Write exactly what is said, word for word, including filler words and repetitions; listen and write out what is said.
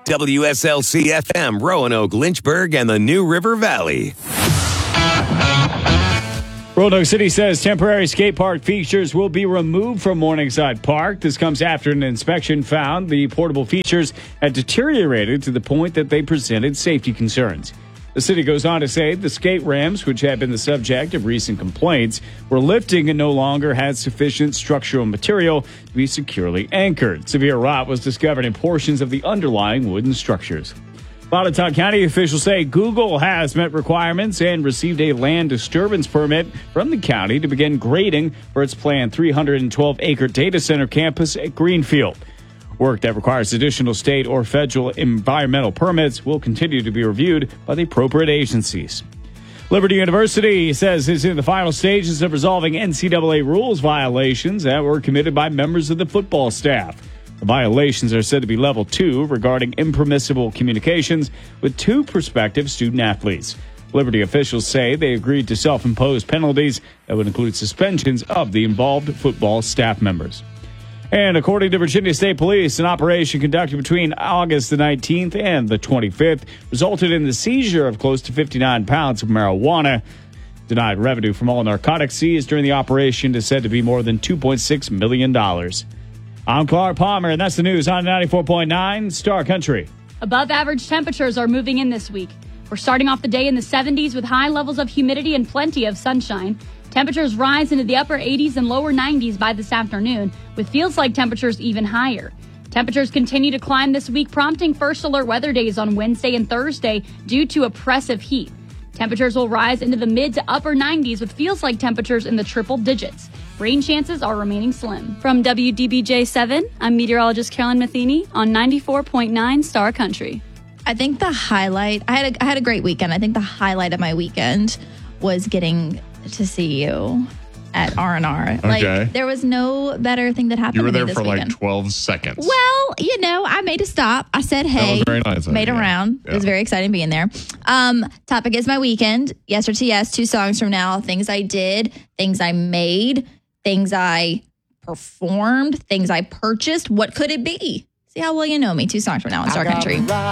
W S L C F M, Roanoke, Lynchburg, and the New River Valley. Roanoke City says temporary skate park features will be removed from Morningside Park. This comes after an inspection found the portable features had deteriorated to the point that they presented safety concerns. The city goes on to say the skate ramps, which had been the subject of recent complaints, were lifting and no longer had sufficient structural material to be securely anchored. Severe rot was discovered in portions of the underlying wooden structures. Botetourt County officials say Google has met requirements and received a land disturbance permit from the county to begin grading for its planned three hundred twelve acre data center campus at Greenfield. Work that requires additional state or federal environmental permits will continue to be reviewed by the appropriate agencies. Liberty University says it's in the final stages of resolving N C double A rules violations that were committed by members of the football staff. The violations are said to be level two regarding impermissible communications with two prospective student athletes. Liberty officials say they agreed to self-imposed penalties that would include suspensions of the involved football staff members. And according to Virginia State Police, an operation conducted between August the nineteenth and the twenty-fifth resulted in the seizure of close to fifty-nine pounds of marijuana. Denied revenue from all narcotics seized during the operation is said to be more than two point six million dollars. I'm Clark Palmer, and that's the news on ninety-four point nine Star Country. Above average temperatures are moving in this week. We're starting off the day in the seventies with high levels of humidity and plenty of sunshine. Temperatures rise into the upper eighties and lower nineties by this afternoon, with feels-like temperatures even higher. Temperatures continue to climb this week, prompting first alert weather days on Wednesday and Thursday due to oppressive heat. Temperatures will rise into the mid to upper nineties with feels-like temperatures in the triple digits. Rain chances are remaining slim. From W D B J seven, I'm meteorologist Carolyn Matheny on ninety-four point nine Star Country. I think the highlight, I had a, I had a great weekend. I think the highlight of my weekend was getting to see you at R and R. Okay. Like, there was no better thing that happened You were to me there this for weekend. like twelve seconds. Well, you know, I made a stop. I said, hey, was very nice of made you, a yeah. round. Yeah. It was very exciting being there. Um, topic is my weekend. Yes or to yes, two songs from now. Things I did, things I made, things I performed, things I purchased. What could it be? See how well you know me. Two songs from now on Star Country.